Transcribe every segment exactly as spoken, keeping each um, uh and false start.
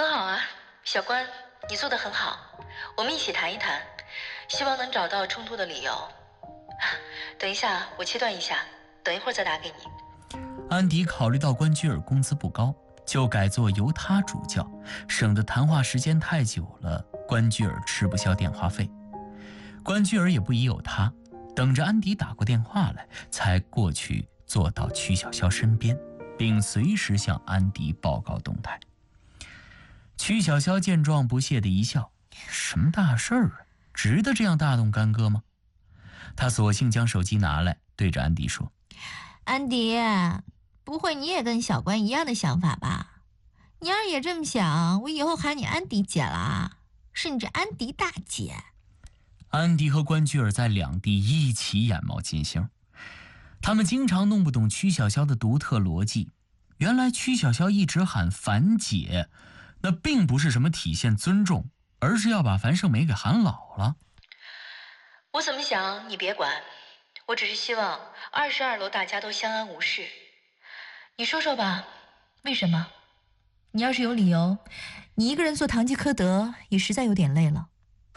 很好啊，小关，你做得很好，我们一起谈一谈，希望能找到冲突的理由。等一下，我切断一下，等一会儿再打给你。 安迪考虑到关雎尔工资不高，就改做由他主教，省得谈话时间太久了，关雎尔吃不消电话费。关雎尔也不疑有他，等着安迪打过电话来，才过去坐到曲筱绡身边，并随时向安迪报告动态。曲筱绡见状不屑地一笑，什么大事儿啊，值得这样大动干戈吗？他索性将手机拿来，对着安迪说： 安迪，不会你也跟小关一样的想法吧？你要是也这么想，我以后喊你安迪姐了，甚至安迪大姐。 安迪和关雎尔在两地一起眼冒金星，他们经常弄不懂曲筱绡的独特逻辑。原来曲筱绡一直喊樊姐，那并不是什么体现尊重，而是要把樊胜美给喊老了。 我怎么想你别管，我只是希望二十二楼大家都相安无事。你说说吧，为什么？ 你要是有理由，你一个人做堂吉诃德也实在有点累了。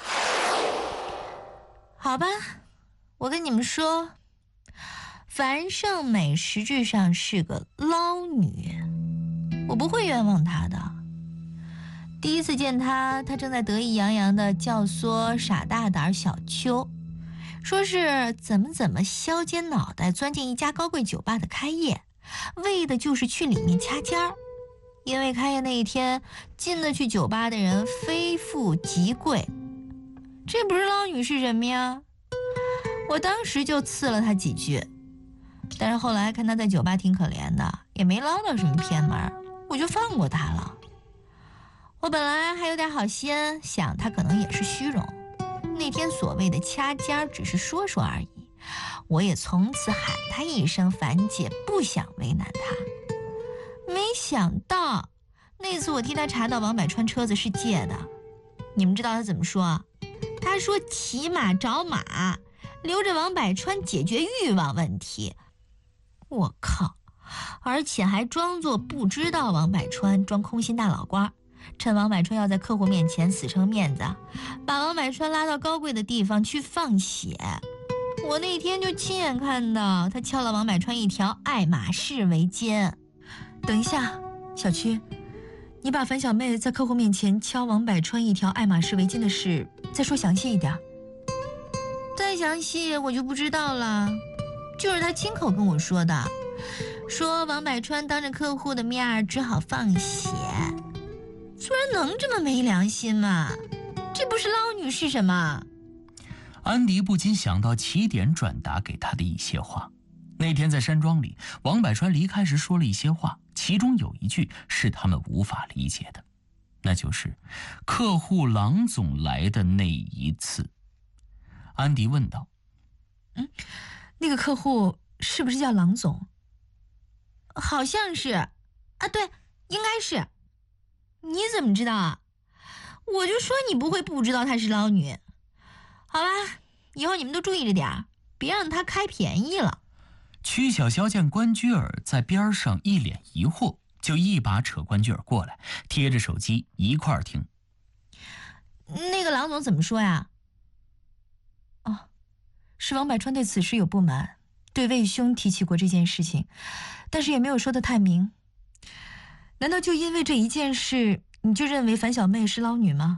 好吧，我跟你们说，樊胜美实质上是个捞女，我不会冤枉她的。第一次见她，她正在得意洋洋地教唆傻大胆小秋，说是怎么怎么削尖脑袋钻进一家高贵酒吧的开业，为的就是去里面掐尖儿。因为开业那一天进得去酒吧的人非富即贵，这不是捞女是什么呀？我当时就刺了她几句，但是后来看她在酒吧挺可怜的，也没捞到什么偏门，我就放过她了。我本来还有点好心，想她可能也是虚荣，那天所谓的掐尖只是说说而已，我也从此喊她一声樊姐，不想为难她。没想到那次我替她查到王百川车子是借的，你们知道她怎么说？她说骑马找马，留着王百川解决欲望问题。我靠，而且还装作不知道王百川，装空心大老官，趁王百川要在客户面前死撑面子，把王百川拉到高贵的地方去放血。我那天就亲眼看到他敲了王百川一条爱马仕围巾。等一下，小曲，你把樊小妹在客户面前敲王百川一条爱马仕围巾的事再说详细一点。再详细我就不知道了，就是他亲口跟我说的，说王百川当着客户的面只好放血。虽然能这么没良心吗？这不是捞女是什么？ 安迪不禁想到起点转达给他的一些话。那天在山庄里，王百川离开时说了一些话，其中有一句是他们无法理解的，那就是客户郎总来的那一次。安迪问道： 嗯，那个客户是不是叫郎总？好像是啊，对，应该是。你怎么知道啊？我就说你不会不知道她是捞女。好吧，以后你们都注意着点，别让她开便宜了。 曲筱绡见关雎尔在边上一脸疑惑，就一把扯关雎尔过来，贴着手机一块儿听。 那个郎总怎么说呀？哦，是王百川对此事有不满，对魏兄提起过这件事情，但是也没有说得太明。难道就因为这一件事，你就认为樊小妹是捞女吗？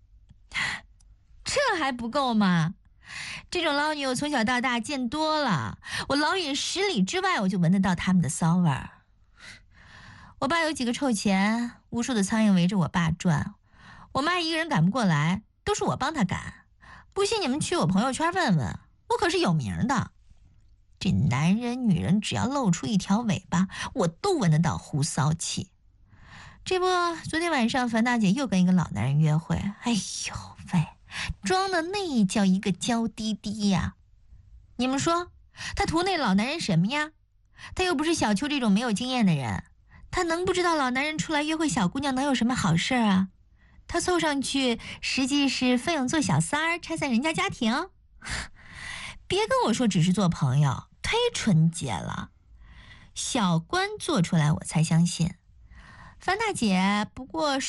这还不够吗？这种捞女我从小到大见多了，我老远十里之外我就闻得到他们的骚味儿。我爸有几个臭钱，无数的苍蝇围着我爸转，我妈一个人赶不过来，都是我帮她赶。不信你们去我朋友圈问问，我可是有名的。这男人女人只要露出一条尾巴，我都闻得到狐骚气。这不，昨天晚上樊大姐又跟一个老男人约会，哎呦喂，装的那叫一个娇滴滴呀！你们说，他图那老男人什么呀？他又不是小秋这种没有经验的人，他能不知道老男人出来约会小姑娘能有什么好事啊？他凑上去实际是奋勇做小三儿，拆散人家家庭。别跟我说只是做朋友，忒纯洁了。小关做出来我才相信。樊大姐不过是